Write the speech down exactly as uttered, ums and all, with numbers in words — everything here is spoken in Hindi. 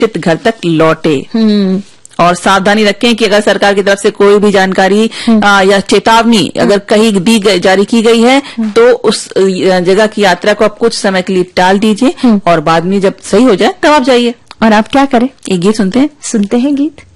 सुरक्षित घर तक लौटे। और सावधानी रखें कि अगर सरकार की तरफ से कोई भी जानकारी आ, या चेतावनी अगर कहीं दी गई, जारी की गई है तो उस जगह की यात्रा को आप कुछ समय के लिए टाल दीजिए और बाद में जब सही हो जाए तब आप जाइए। और आप क्या करें? एक गीत सुनते हैं सुनते हैं गीत।